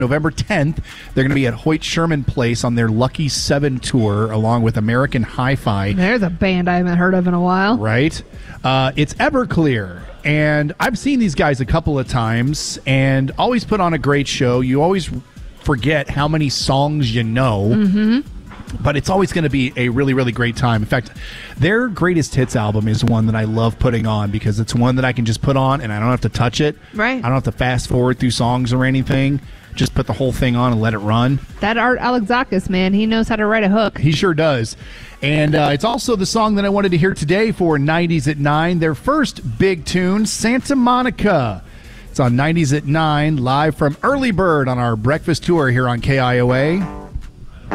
November 10th, they're going to be at Hoyt Sherman Place on their Lucky 7 tour, along with American Hi-Fi. There's a band I haven't heard of in a while. Right? It's Everclear, and I've seen these guys a couple of times, and always put on a great show. You always forget how many songs you know. Mm-hmm. But it's always going to be a really, really great time. In fact, their greatest hits album is one that I love putting on because it's one that I can just put on and I don't have to touch it. Right. I don't have to fast forward through songs or anything. Just put the whole thing on and let it run. That Art Alexakis, man, he knows how to write a hook. He sure does. And it's also the song that I wanted to hear today for 90s at 9. Their first big tune, Santa Monica. It's on 90s at 9, live from Early Bird on our breakfast tour here on KIOA.